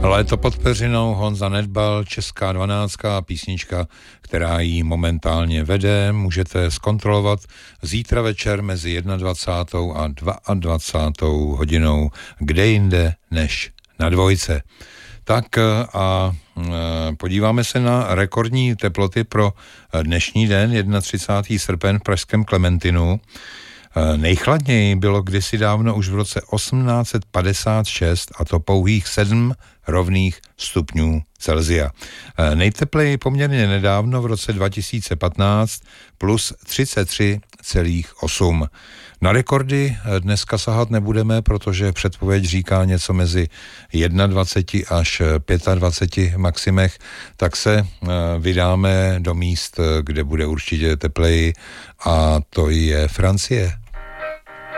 Léto pod peřinou, Honza Nedbal, česká 12. písnička, která jí momentálně vede. Můžete zkontrolovat zítra večer mezi 21. a 22. hodinou, kde jinde než na Dvojce. Tak a podíváme se na rekordní teploty pro dnešní den, 31. srpen v pražském Klementinu. Nejchladněji bylo kdysi dávno už v roce 1856 a to pouhých 7 rovných stupňů Celsia. Nejtepleji poměrně nedávno v roce 2015 plus 33,8. Na rekordy dneska sahat nebudeme, protože předpověď říká něco mezi 21 až 25 maximech, tak se vydáme do míst, kde bude určitě tepleji, a to je Francie.